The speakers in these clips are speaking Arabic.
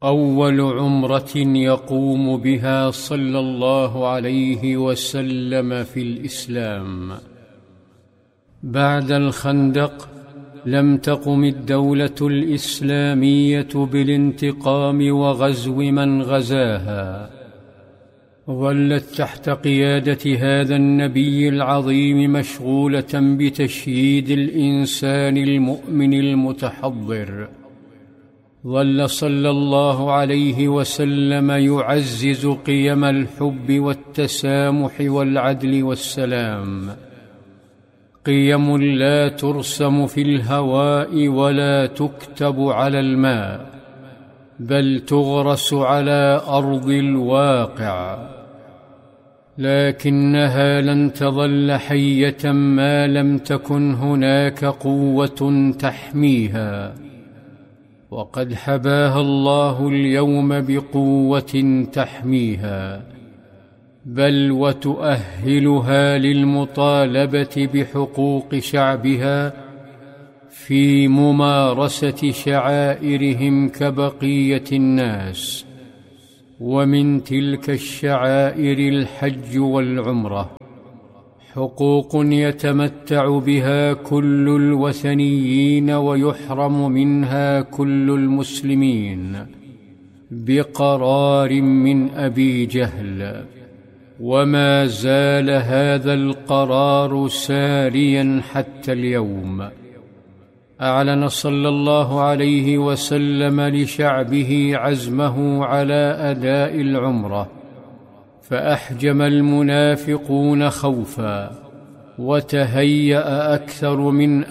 أول عمرة يقوم بها صلى الله عليه وسلم في الإسلام. بعد الخندق لم تقم الدولة الإسلامية بالانتقام وغزو من غزاها، ظلت تحت قيادة هذا النبي العظيم مشغولة بتشييد الإنسان المؤمن المتحضر. ظل صلى الله عليه وسلم يعزز قيم الحب والتسامح والعدل والسلام، قيم لا ترسم في الهواء ولا تكتب على الماء، بل تغرس على أرض الواقع، لكنها لن تظل حية ما لم تكن هناك قوة تحميها، وقد حباها الله اليوم بقوة تحميها، بل وتؤهلها للمطالبة بحقوق شعبها في ممارسة شعائرهم كبقية الناس. ومن تلك الشعائر الحج والعمرة، حقوق يتمتع بها كل الوثنيين ويحرم منها كل المسلمين بقرار من أبي جهل، وما زال هذا القرار ساريا حتى اليوم. أعلن صلى الله عليه وسلم لشعبه عزمه على أداء العمرة، فأحجم المنافقون خوفا، وتهيأ أكثر من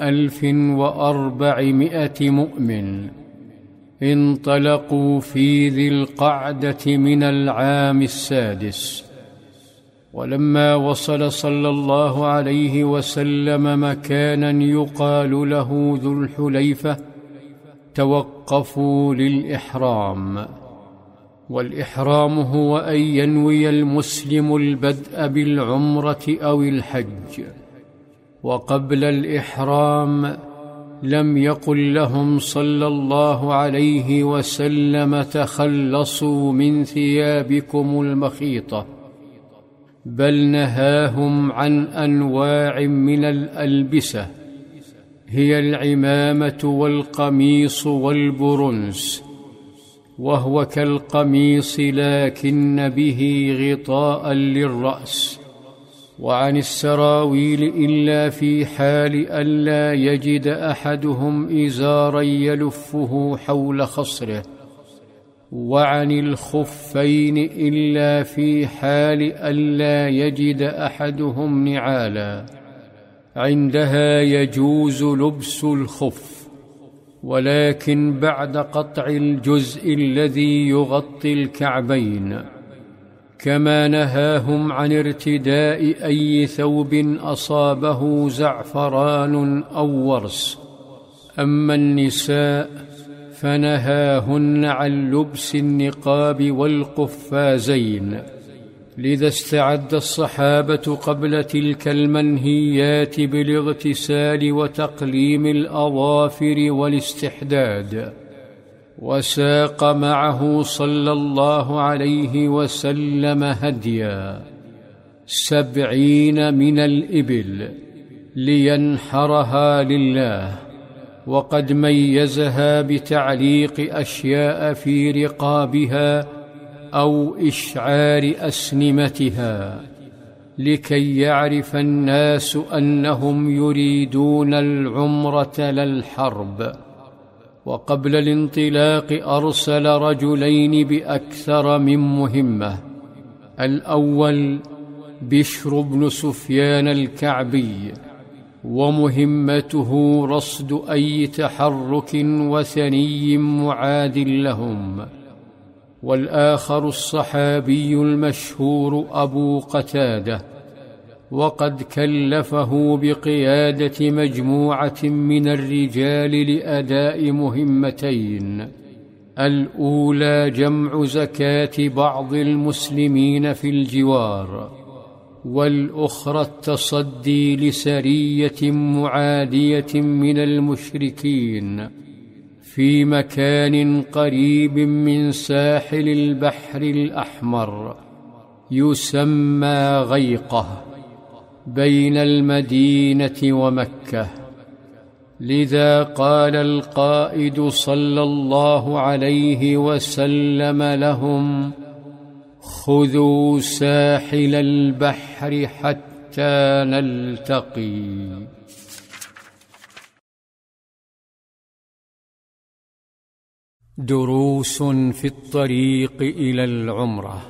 1400 مؤمن. انطلقوا في ذي القعدة من العام السادس، ولما وصل صلى الله عليه وسلم مكانا يقال له ذو الحليفة توقفوا للإحرام. والإحرام هو أن ينوي المسلم البدء بالعمرة أو الحج. وقبل الإحرام لم يقل لهم صلى الله عليه وسلم تخلصوا من ثيابكم المخيطة، بل نهاهم عن أنواع من الألبسة هي العمامة والقميص والبرنس، وهو كالقميص لكن به غطاء للرأس، وعن السراويل إلا في حال ألا يجد أحدهم إزارا يلفه حول خصره، وعن الخفين إلا في حال ألا يجد أحدهم نعالا، عندها يجوز لبس الخف، ولكن بعد قطع الجزء الذي يغطي الكعبين. كما نهاهم عن ارتداء أي ثوب أصابه زعفران أو ورس. أما النساء فنهاهن عن لبس النقاب والقفازين. لذا استعد الصحابة قبل تلك المنهيات بالاغتسال وتقليم الأظافر والاستحداد، وساق معه صلى الله عليه وسلم هديا 70 من الإبل لينحرها لله، وقد ميزها بتعليق أشياء في رقابها أو إشعار أسنمتها، لكي يعرف الناس أنهم يريدون العمرة لا الحرب. وقبل الانطلاق أرسل رجلين بأكثر من مهمة. الأول بشر بن سفيان الكعبي، ومهمته رصد أي تحرك وثني معاد لهم. والآخر الصحابي المشهور أبو قتادة، وقد كلفه بقيادة مجموعة من الرجال لأداء مهمتين: الأولى جمع زكاة بعض المسلمين في الجوار، والأخرى التصدي لسرية معادية من المشركين في مكان قريب من ساحل البحر الأحمر يسمى غيقة بين المدينة ومكة. لذا قال القائد صلى الله عليه وسلم لهم: خذوا ساحل البحر حتى نلتقي. دروس في الطريق إلى العمرة.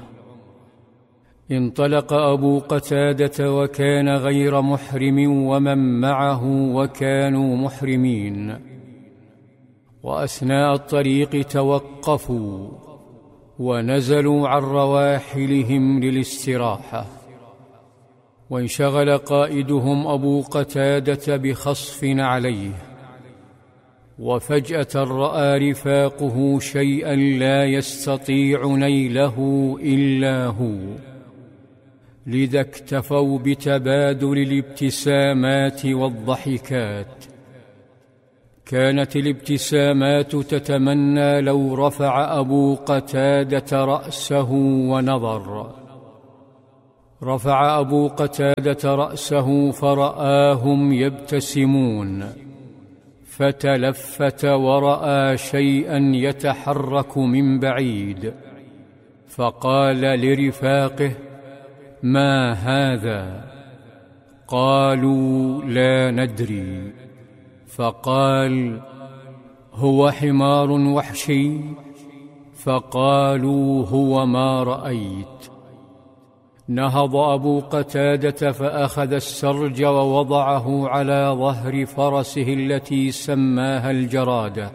انطلق أبو قتادة وكان غير محرم ومن معه وكانوا محرمين، وأثناء الطريق توقفوا ونزلوا عن رواحلهم للاستراحة، وانشغل قائدهم أبو قتادة بخصف عليه، وفجأة رأى رفاقه شيئا لا يستطيع نيله إلا هو، لذا اكتفوا بتبادل الابتسامات والضحكات. كانت الابتسامات تتمنى لو رفع أبو قتادة رأسه ونظر. رفع أبو قتادة رأسه فرآهم يبتسمون، فتلفت ورأى شيئا يتحرك من بعيد، فقال لرفاقه: ما هذا؟ قالوا: لا ندري. فقال: هو حمار وحشي؟ فقالوا: هو ما رأيت. نهض أبو قتادة فأخذ السرج ووضعه على ظهر فرسه التي سماها الجرادة،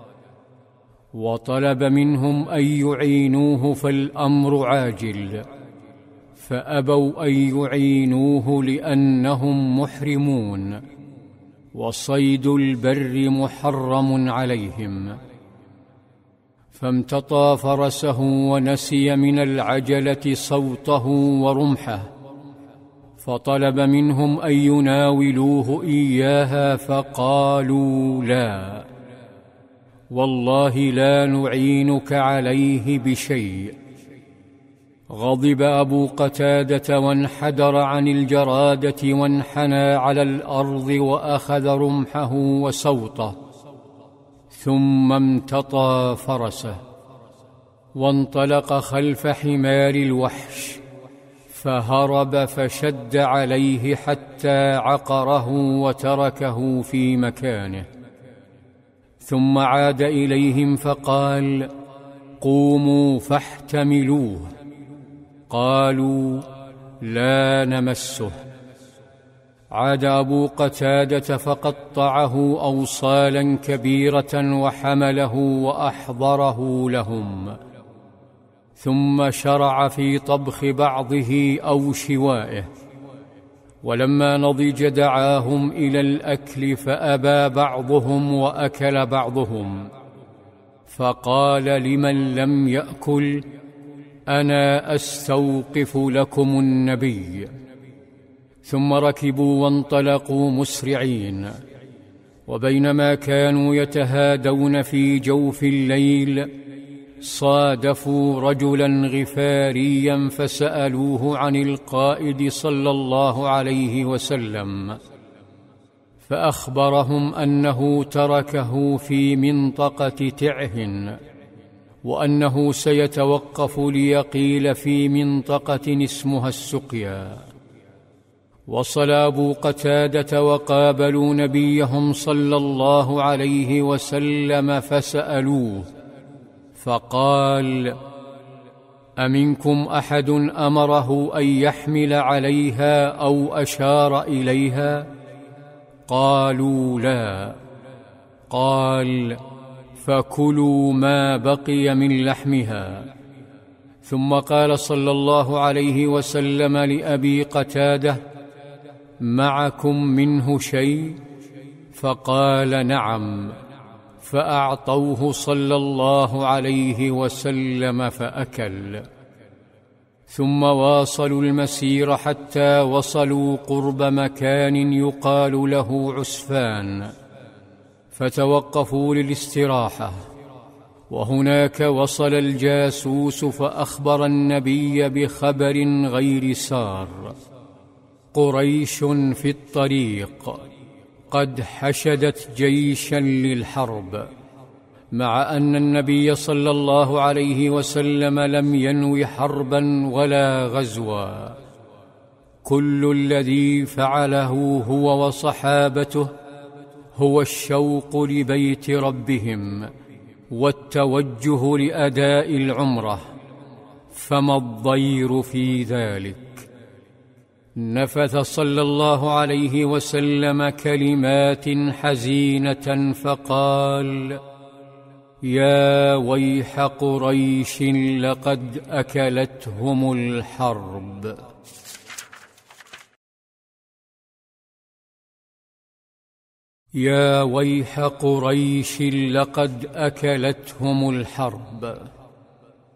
وطلب منهم أن يعينوه فالأمر عاجل، فأبوا أن يعينوه لأنهم محرمون، وصيد البر محرم عليهم. فامتطى فرسه ونسي من العجلة صوته ورمحه، فطلب منهم أن يناولوه إياها، فقالوا: لا والله لا نعينك عليه بشيء. غضب أبو قتادة وانحدر عن الجرادة وانحنى على الأرض وأخذ رمحه وسوطه، ثم امتطى فرسه وانطلق خلف حمار الوحش، فهرب فشد عليه حتى عقره وتركه في مكانه. ثم عاد إليهم فقال: قوموا فاحتملوه. قالوا: لا نمسه. عاد أبو قتادة فقطعه أوصالا كبيرة وحمله وأحضره لهم، ثم شرع في طبخ بعضه أو شوائه، ولما نضج دعاهم إلى الأكل فأبى بعضهم وأكل بعضهم، فقال لمن لم يأكل: أنا أستوقف لكم النبي. ثم ركبوا وانطلقوا مسرعين، وبينما كانوا يتهادون في جوف الليل صادفوا رجلا غفاريا فسألوه عن القائد صلى الله عليه وسلم، فأخبرهم أنه تركه في منطقة تعه، وأنه سيتوقف ليقيل في منطقة اسمها السقيا. وصل أبو قتادة وقابلوا نبيهم صلى الله عليه وسلم فسألوه، فقال: أمنكم أحد أمره أن يحمل عليها أو أشار إليها؟ قالوا: لا. قال: فكلوا ما بقي من لحمها. ثم قال صلى الله عليه وسلم لأبي قتادة: معكم منه شيء؟ فقال: نعم. فأعطوه صلى الله عليه وسلم فأكل. ثم واصلوا المسير حتى وصلوا قرب مكان يقال له عسفان، فتوقفوا للاستراحة. وهناك وصل الجاسوس فأخبر النبي بخبر غير سار: قريش في الطريق، قد حشدت جيشا للحرب، مع أن النبي صلى الله عليه وسلم لم ينو حربا ولا غزوا. كل الذي فعله هو وصحابته هو الشوق لبيت ربهم والتوجه لأداء العمرة، فما الضير في ذلك؟ نفث صلى الله عليه وسلم كلمات حزينة فقال: يا ويح قريش لقد أكلتهم الحرب. يا ويح قريش لقد أكلتهم الحرب.